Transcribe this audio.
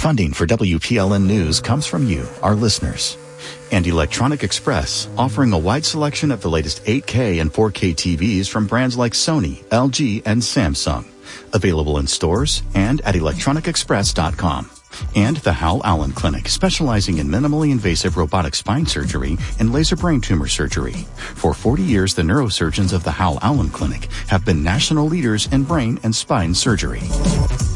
Funding for WPLN News comes from you, our listeners. And Electronic Express, offering a wide selection of the latest 8K and 4K TVs from brands like Sony, LG, and Samsung. Available in stores and at electronicexpress.com. And the Hal Allen Clinic, specializing in minimally invasive robotic spine surgery and laser brain tumor surgery. For 40 years, the neurosurgeons of the Hal Allen Clinic have been national leaders in brain and spine surgery.